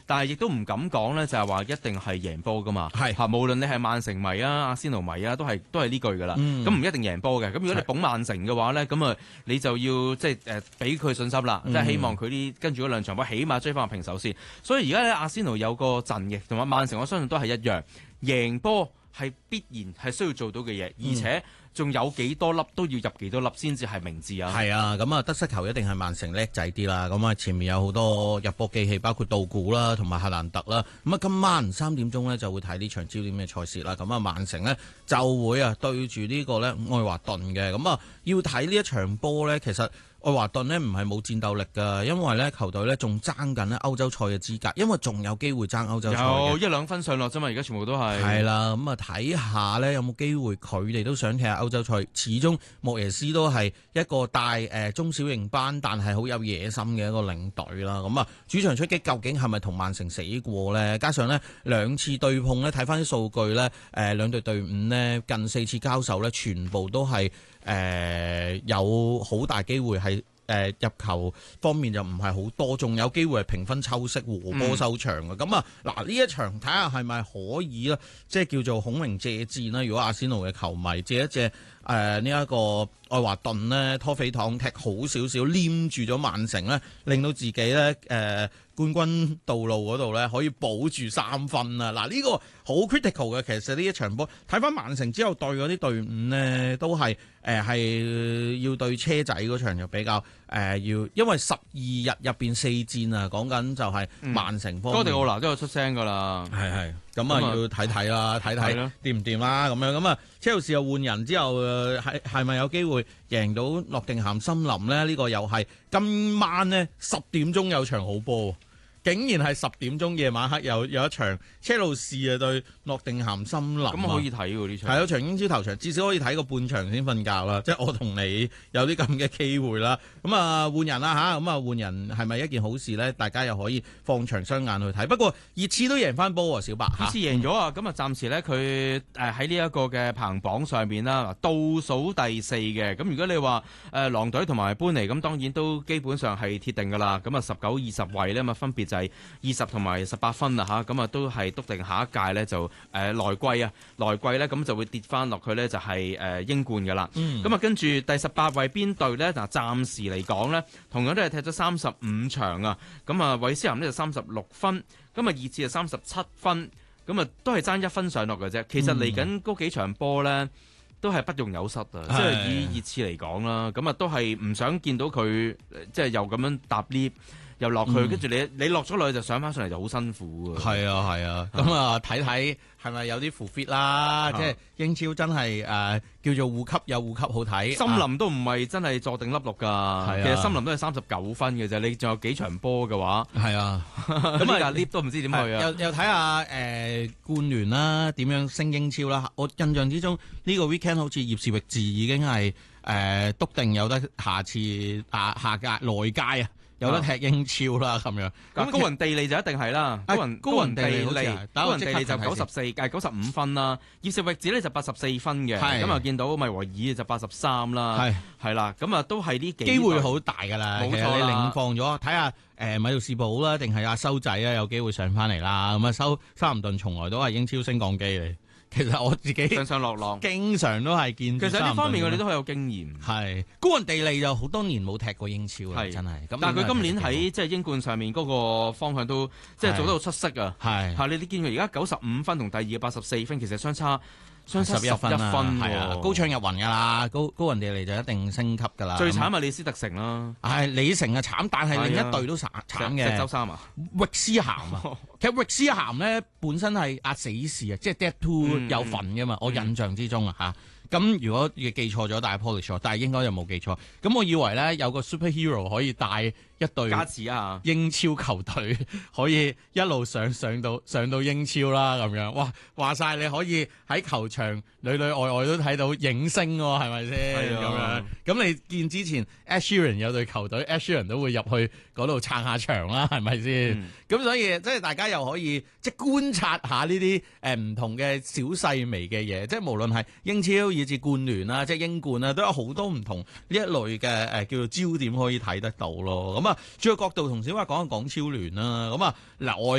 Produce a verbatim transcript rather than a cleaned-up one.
但係亦都唔敢講咧，就係話一定係贏波噶嘛。係嚇，無論你係曼城迷啊、阿仙奴迷啊，都係都係呢句噶啦。咁唔、嗯、一定贏波嘅。咁如果你捧曼城嘅話咧，咁啊你就要即係誒俾佢信心啦，即係、嗯、希望佢啲跟住嗰兩場波起碼追翻個平手先。所以而家咧阿仙奴有個陣嘅，同埋曼城我相信都係一樣，贏波係必然係需要做到嘅嘢，而且仲有幾多粒都要入幾多粒先至係明智啊！ 係啊，咁啊得失球一定係曼城叻仔啲啦。咁啊前面有好多入波機器，包括道古啦，同埋夏蘭特啦。咁啊今晚三點鐘呢就會睇呢場焦點嘅賽事啦。咁啊曼城呢就會啊對住呢個呢愛華頓嘅。咁啊要睇呢一場波呢，其實愛華頓呢唔係冇戰鬥力㗎，因為呢球隊呢仲爭緊呢歐洲賽嘅資格，因為仲有機會爭歐洲賽嘅。 有一兩分上落啫嘛，而家全部都係。 係啦，咁啊睇下呢有冇機會佢哋都想踢下歐洲賽。始終莫耶斯都係一個帶誒中小型班，但係好有野心嘅一個領隊啦。咁啊主場出擊究竟係咪同曼城死過呢？加上呢兩次對碰呢，睇翻啲數據呢，誒兩隊隊伍呢近四次交手呢，全部都係誒、呃、有好大機會係。誒入球方面就唔係好多，仲有機會係平分秋色和波收場嘅。咁啊嗱呢一場睇下係咪可以啦，即係叫做孔明借箭啦。如果阿仙奴嘅球迷借一借誒呢一個愛華頓呢，拖肥糖踢好少少，黏住咗曼城呢，令到自己呢誒、呃、冠軍道路嗰度呢可以保住三分啊！嗱、這、呢個好 critical 嘅，其實呢一場波睇翻曼城之後對嗰啲隊伍呢，都係誒係要對車仔嗰場就比較誒、呃、要，因為十二日入邊四戰啊，講緊就係曼城方面。哥迪奧拿都有出聲㗎啦，係係咁啊要睇睇啦，睇睇掂唔掂啦咁樣咁啊，車路士又換人之後係係咪有機會贏到諾定咸森林呢？呢、呢個又係今晚呢十點鐘有場好波。竟然係十點鐘夜晚黑有有一場車路士啊對諾定咸森林， 咁可以睇喎呢場。 係有場英超頭場，至少可以睇個半場先瞓覺啦。即係我同你有啲咁嘅機會啦。咁啊換人啦吓，咁啊換人係咪一件好事呢？大家又可以放長雙眼去睇。不過熱刺都贏翻波喎，小白。 熱刺贏咗啊！咁啊暫時呢，佢誒喺呢一個嘅排行榜上面啦，倒數第四嘅。咁如果你話誒狼隊同埋般尼，咁當然都基本上係鐵定㗎啦。咁啊十九、二十位呢，咁啊分別就係二十同埋十八分啦吓，咁啊都係篤定下一屆咧就誒來季啊，來季咧咁就會跌翻落去咧就係誒英冠噶啦。咁啊、嗯、跟住第十八位邊隊咧？嗱暫時嚟講咧，同樣都係踢咗三十五場啊。咁啊韋斯咸呢就三十六分，咁啊熱刺就三十七分，咁啊都係爭一分上落嘅啫。其實嚟緊嗰幾場波咧都係不容有失啊，即係、嗯、以熱刺嚟講啦，咁啊都係唔想見到佢即係又咁樣搭 lift。又落去，跟住、嗯、你你落咗落去就上翻上嚟就好辛苦㗎。係啊係啊，咁啊睇睇係咪有啲 full fit 啦？即係英超真係誒、呃、叫做護級有護級好睇。森林都唔係真係坐定粒六㗎，啊、其實森林都係三十九分嘅啫。你仲有幾場波嘅話， 係啊， 咁啊 lift 都唔知點去啊。 又又睇下誒冠聯啦，點樣升英超啦？我印象之中呢、這個 weekend 好似葉士域治已經係誒篤定有得下次啊下屆內屆啊。有得踢英超啦咁樣， 咁高雲地利就一定係啦。高雲高雲地利，高雲地利就九十四，計九十五分啦。葉士域治咧就八十四分嘅，咁啊見到米維爾就八十三啦，係係啦，咁啊都係呢幾機會好大㗎啦。冇錯啦，你領放咗，睇下誒米杜士堡啦，定係阿修仔啊有機會上翻嚟啦。咁啊修修咸頓從來都係英超升降機嚟。其實我自己上上落落， 經常都係見。 其實呢方面我哋都好有經驗。 係高雲地利就好多年冇踢過英超啦，真係。 但係佢今年喺即係英冠上面嗰個方向都即係做得好出色啊！係嚇，你你見佢而家九十五分同第二嘅八十四分，其實相差相差十一分啊！係啊，高唱入雲㗎啦，高高雲地利就一定升級㗎啦。最慘係李斯特城啦，係李城啊慘，但係另一隊都慘慘嘅。石周三啊，域斯咸啊，其實域斯咸咧本身係壓死士啊，即係 Dead Two 有份㗎嘛，我印象之中啊嚇。咁如果記錯咗，但係 polish 錯，但係應該又冇記錯。咁我以為咧有個 superhero 可以帶一隊加持啊英超球隊可以一路上上到上到英超啦咁樣。哇，話晒你可以喺球場裏裏外外都睇到影星喎，係咪先咁樣？咁你見之前 Ed Sheeran 有隊球隊 Ed Sheeran 都會入去嗰度撐下場啦，係咪先？咁、嗯、所以即係大家又可以即係觀察下呢啲誒唔同嘅小細微嘅嘢，即係無論係英超以至冠聯啦，即係英冠啦，都有好多唔同呢一類嘅誒、呃、叫做焦點可以睇得到咯。咁啊，轉個角度同小華講一講超聯啦。咁啊嗱，外